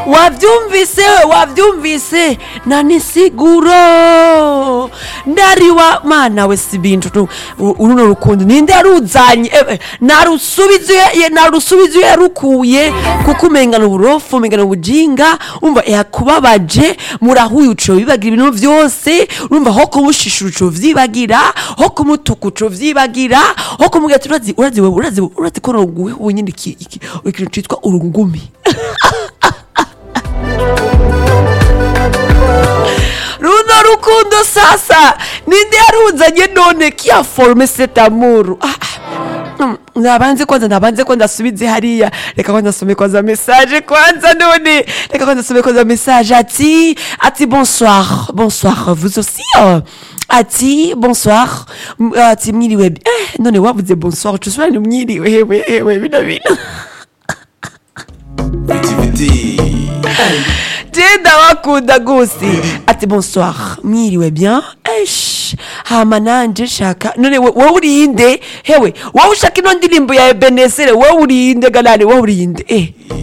wavyumvise nani siguro ndariwa mana we sibintu uruno rukundo ninde yaruzanye narusubizuye yarukuye kuko umengana uburofu umengana ubujinga umva yakubabaje murahuye uco bibagira ibintu vyose urumva ho kumushishura uco vyibagira ho kumutuka uco vyibagira ho kumugata urazi ko roguwe unyindi ikintu citwa urungumi runo rukundo sasa ninde yaruzanye none kia forme cet amour nabanze kwanza ndasubize hariya reka kwanza some kwanza message kwanza none reka kwanza some kwanza message ati bonsoir vous aussi ati bonsoir ati mwiriwe none wavuze bonsoir tusubira mwiriwe hewe bina Jenda wakunda gusi ati bonsoir mwiriwe bien hama nanje shaka none wowe urinde hewe wowe ushaka ino ndirimbo ya Ebenezer wowe urinde galane wowe urinde